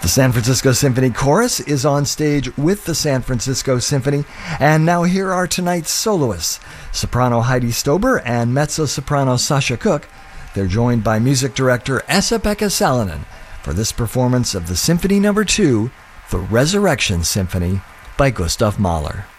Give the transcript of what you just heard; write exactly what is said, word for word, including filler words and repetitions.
The San Francisco Symphony Chorus is on stage with the San Francisco Symphony, and now here are tonight's soloists, soprano Heidi Stober and mezzo-soprano Sasha Cook. They're joined by music director Esa-Pekka Salonen for this performance of the Symphony Number two, The Resurrection Symphony by Gustav Mahler.